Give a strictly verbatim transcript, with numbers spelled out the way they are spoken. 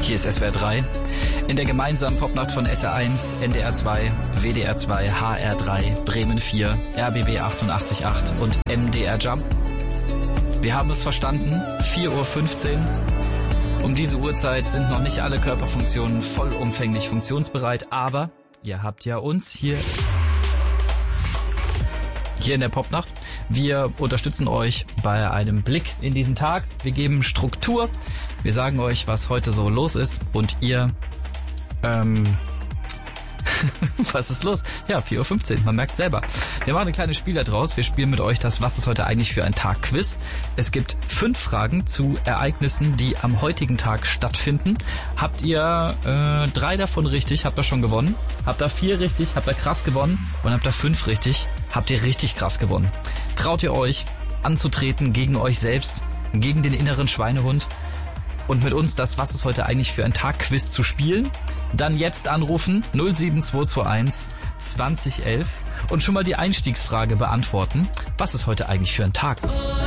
Hier ist S W R drei. In der gemeinsamen Popnacht von S R eins, N D R zwei, W D R zwei, H R drei, Bremen vier, R B B achtundachtzig Komma acht und M D R Jump. Wir haben es verstanden, vier Uhr fünfzehn. Um diese Uhrzeit sind noch nicht alle Körperfunktionen vollumfänglich funktionsbereit, aber ihr habt ja uns hier, hier in der Popnacht. Wir unterstützen euch bei einem Blick in diesen Tag. Wir geben Struktur. Wir sagen euch, was heute so los ist und ihr, ähm, was ist los? Ja, vier Uhr fünfzehn, man merkt selber. Wir machen eine kleine Spiel da draus. Wir spielen mit euch das Was ist heute eigentlich für ein Tag Quiz. Es gibt fünf Fragen zu Ereignissen, die am heutigen Tag stattfinden. Habt ihr äh, drei davon richtig, habt ihr schon gewonnen. Habt ihr vier richtig, habt ihr krass gewonnen. Und habt ihr fünf richtig, habt ihr richtig krass gewonnen. Traut ihr euch anzutreten gegen euch selbst, gegen den inneren Schweinehund und mit uns das Was ist heute eigentlich für ein Tag Quiz zu spielen? Dann jetzt anrufen null sieben zwei zwei eins zwanzig elf und schon mal die Einstiegsfrage beantworten. Was ist heute eigentlich für ein Tag?